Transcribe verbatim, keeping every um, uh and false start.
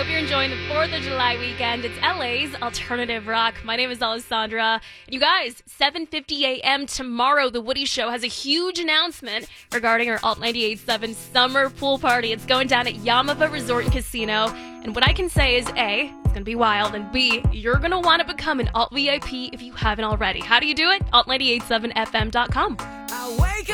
Hope you're enjoying the fourth of July weekend. It's L A's Alternative Rock. My name is Alessandra. And you guys, seven fifty a.m. tomorrow, The Woody Show has a huge announcement regarding our Alt ninety-eight point seven summer pool party. It's going down at Yamava Resort and Casino. And what I can say is, A, it's going to be wild, and B, you're going to want to become an Alt V I P if you haven't already. How do you do it? alt nine eight seven f m dot com.